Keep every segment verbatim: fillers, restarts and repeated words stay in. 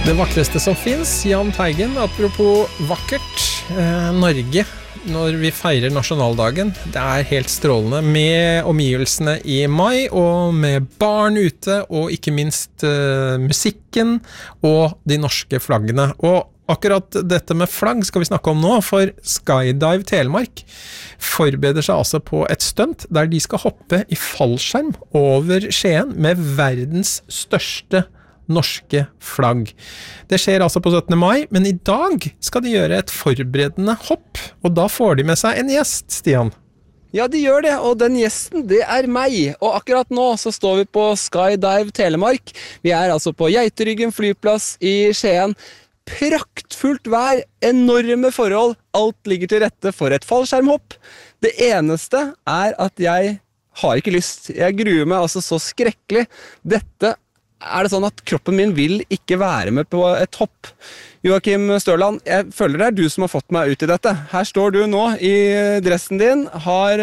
Det vakreste som finnes, Jahn Teigen, apropos vakkert, eh, Norge, når vi feirer nasjonaldagen, det er helt strålende med omgivelsene i mai, og med barn ute, og ikke minst eh, musikken, og de norske flaggene. Og akkurat dette med flagg skal vi snakke om nå, for Skydive Telemark forbereder seg altså på et stunt der de skal hoppe i fallskjerm over Skien med verdens største norske flagg. Det skjer altså på syttende mai, men i dag skal de gjøre et forberedende hopp, og da får de med seg en gjest, Stian. Ja, de gjør det, og den gjesten, det er meg. Og akkurat nå så står vi på Skydive Telemark. Vi er altså på Geiteryggen flyplass i Skien. Praktfullt vær, enorme forhold, alt ligger til rette for et fallskjermhopp. Det eneste er at jeg har ikke lyst. Jeg gruer meg altså så skrekkelig. Dette er det sånn at kroppen min vil ikke være med på et hopp. Joakim Størland, jeg føler det er du som har fått meg ut i dette. Her står du nå i dressen din, har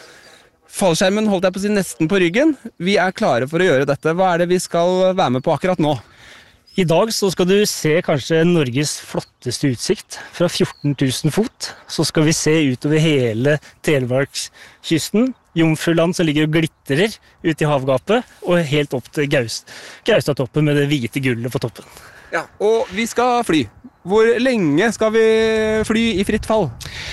fallskjermen holdt jeg på å si nesten på ryggen. Vi er klare for å gjøre dette. Hva er det vi skal være med på akkurat nå? I dag så skal du se kanskje Norges flotteste utsikt fra fjorten tusen fot. Så skal vi se utover hele Telemarkskysten. Jomfruland som ligger og glitrer ut i havgapet, og helt opp til Gaust, Gaustatoppen med det hvite gullet på toppen. Ja, og vi skal fly. Hvor lenge skal vi fly i fritt fall?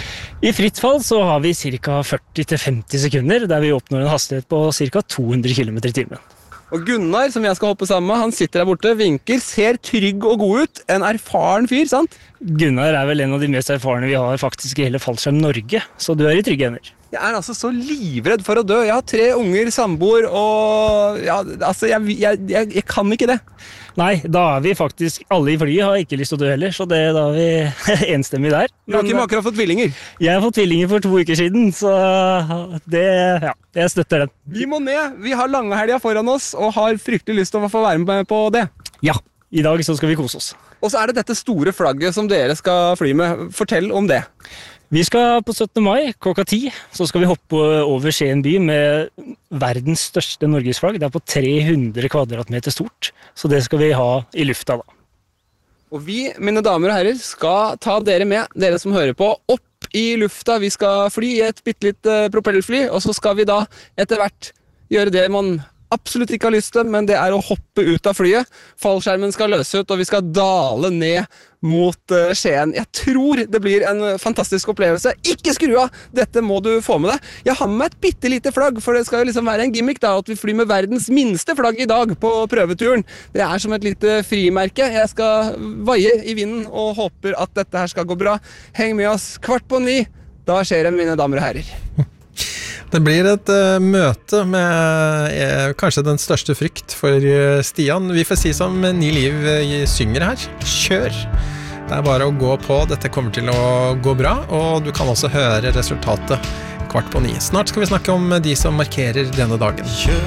I fritt fall så har vi ca. førti til femti sekunder, der vi oppnår en hastighet på ca. to hundre kilometer i timen. Og Gunnar, som jeg skal hoppe sammen med, han sitter der borte, vinker, ser trygg og god ut. En erfaren fyr, sant? Gunnar er vel en av de mest erfarne vi har faktisk i hele Fallskjerm Norge, så du er i trygge hender. Jeg er altså så livredd for å dø. Jeg har tre unger, samboer, og ja, altså, jeg, jeg, jeg, jeg kan ikke det. Nei, da er vi faktisk, alle i flyet har ikke lyst til å dø heller, så det, da er vi enstemmig der. Joakim har akkurat fått tvillinger. Jeg har fått tvillinger for to uker siden, så det, ja, jeg støtter den. Vi må ned, vi har lange helger foran oss, og har fryktelig lyst til å få være med på det. Ja, i dag så skal vi kose oss. Og så er det dette store flagget som dere skal fly med. Fortell om det. Vi skal på syttende mai, klokka ti, så skal vi hoppe over Skien by med verdens største norgesflagg. Det er på tre hundre kvadratmeter stort, så det skal vi ha i lufta da. Og vi, mine damer og herrer, skal ta dere med, dere som hører på, opp i lufta. Vi skal fly i et bittelitt propellfly, og så skal vi da etter hvert gjøre det man absolutt ikke har lyst til, men det er å hoppe ut av flyet. Fallskjermen skal løse ut, og vi skal dale ned mot uh, Skien. Jeg tror det blir en fantastisk opplevelse. Ikke skru av! Dette må du få med deg. Jeg har med meg et bittelite flagg, for det skal jo liksom være en gimmick da, at vi flyr med verdens minste flagg i dag på prøveturen. Det er som et lite frimerke. Jeg skal vaie i vinden og håper at dette her skal gå bra. Heng med oss kvart på ni. Da skjer det, mine damer og herrer. Det blir et uh, møte med uh, kanskje den største frykt for uh, Stian. Vi får si som Ni Liv uh, synger her. Kjør! Det er bare å gå på. Dette kommer til å gå bra, og du kan også høre resultatet kvart på ni. Snart skal vi snakke om de som markerer denne dagen.